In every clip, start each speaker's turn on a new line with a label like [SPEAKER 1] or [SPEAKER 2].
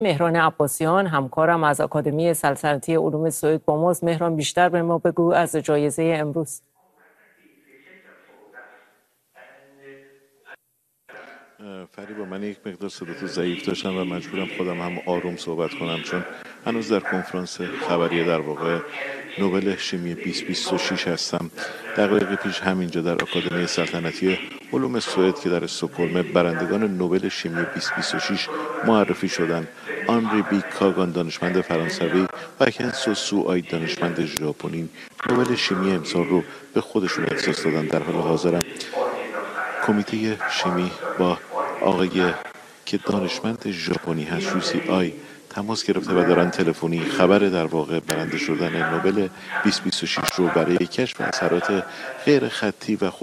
[SPEAKER 1] مهران عباسیان همکارم از آکادمی سلطنتی علوم سوئد با ماست. مهران، بیشتر به ما بگو از جایزه امروز.
[SPEAKER 2] فریبا، من یک مقدار صداتو ضعیف داشتم و مجبورم خودم هم آروم صحبت کنم، چون هنوز در کنفرانس خبری در واقع نوبل شیمی 2026 هستم. دقایقی پیش همینجا در آکادمی سلطنتی علوم سوئد که در استکهلم برندگان نوبل شیمی 2026 معرفی شدند. آنری بی کاگان دانشمند فرانسوی و کنسو سوآی دانشمند ژاپنی نوبل شیمی امسال رو به خودشون اختصاص دادن. در حال حاضرم کمیته شیمی با آقای که دانشمند ژاپنی هست شوسی آی تماس گرفته و دارن تلفنی خبر در واقع برنده شدن نوبل 2026 رو برای کشف اثرات غیر خطی و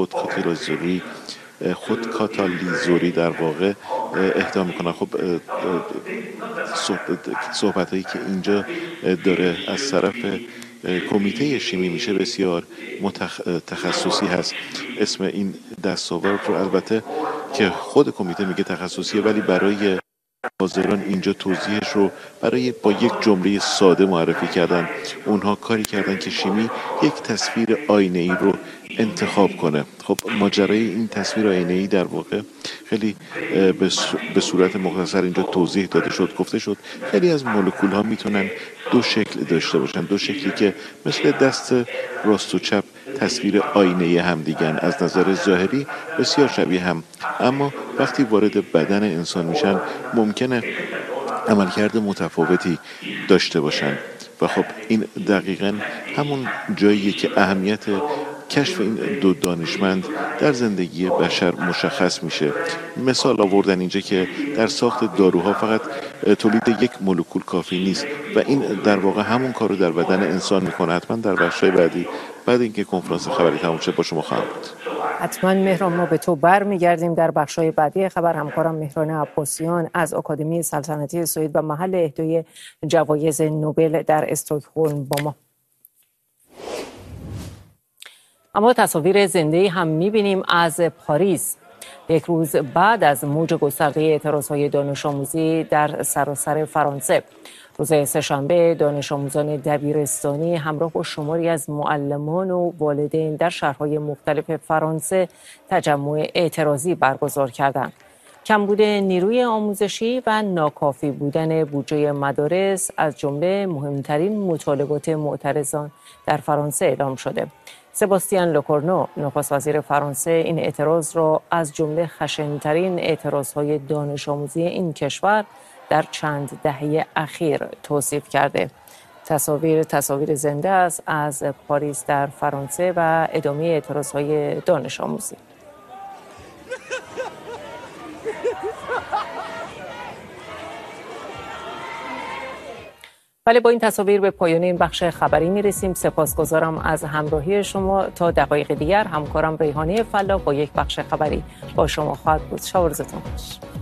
[SPEAKER 2] خودکاتالیزوری در واقع اهدا میکنن. خب صحبت هایی که اینجا داره از طرف کمیته شیمی میشه بسیار تخصصی هست. اسم این دستاورد رو البته که خود کمیته میگه تخصصیه، ولی برای حاضران اینجا توضیحش رو با یک جمله ساده معرفی کردن. اونها کاری کردن که شیمی یک تصویر آینه‌ای رو انتخاب کنه. خب ماجرای این تصویر آینه‌ای در واقع خیلی به صورت مختصر اینجا توضیح داده شد. گفته شد خیلی از مولکول ها میتونن دو شکل داشته باشن، دو شکلی که مثل دست راست و چپ تصویر آینه هم دیگن، از نظر ظاهری بسیار شبیه هم، اما وقتی وارد بدن انسان میشن ممکنه عملکرد متفاوتی داشته باشن. و خب این دقیقاً همون جاییه که اهمیت کشف این دو دانشمند در زندگی بشر مشخص میشه. مثال آوردن اینجا که در ساخت داروها فقط تولید یک مولکول کافی نیست و این در واقع همون کارو در بدن انسان میکنه. حتما در بخشای بعدی بعد اینکه کنفرانس خبری تموم شه با شما خواهم بود.
[SPEAKER 1] حتما مهران، ما به تو برمیگردیم در بخشای بعدی خبر. همکارم مهران عباسیان از آکادمی سلطنتی سوئد و محل اهدای جوایز نوبل در استکهلم با ما. اما تصاویر زنده هم می‌بینیم از پاریس. یک روز بعد از موج گسترده اعتراض‌های دانش آموزی در سراسر فرانسه، روز سه‌شنبه دانش آموزان دبیرستانی همراه با شماری از معلمان و والدین در شهرهای مختلف فرانسه تجمع اعتراضی برگزار کردند. کمبود نیروی آموزشی و ناکافی بودن بودجه مدارس از جمله مهمترین مطالبات معترضان در فرانسه اعلام شده. سباستیان لوکورنو، نخست وزیر فرانسه، این اعتراض را از جمله خشن‌ترین اعتراضهای دانش آموزی این کشور در چند دهه اخیر توصیف کرده. تصاویر زنده است از پاریس در فرانسه و ادامه اعتراضهای دانش آموزی. ولی با این تصاویر به پایان این بخش خبری میرسیم. سپاسگزارم از همراهی شما. تا دقایق دیگر همکارم ریحانه فلاح با یک بخش خبری با شما خواهد بود. شب و روزتون خوش.